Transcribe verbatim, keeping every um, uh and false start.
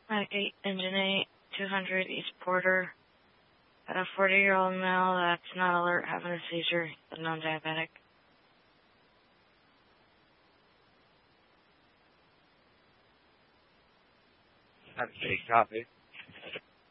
Medic eight, Engine eight, two hundred East Porter. Got a forty-year-old male that's not alert, having a seizure, but non-diabetic. Okay, copy.